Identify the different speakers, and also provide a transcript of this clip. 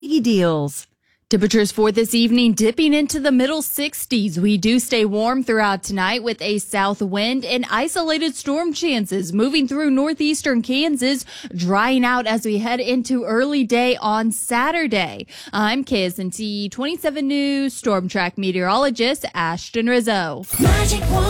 Speaker 1: ski deals.
Speaker 2: Temperatures for this evening dipping into the middle 60s. We do stay warm throughout tonight with a south wind and isolated storm chances moving through northeastern Kansas, drying out as we head into early day on Saturday. I'm KSNT 27 News Storm Track meteorologist Ashton Rizzo.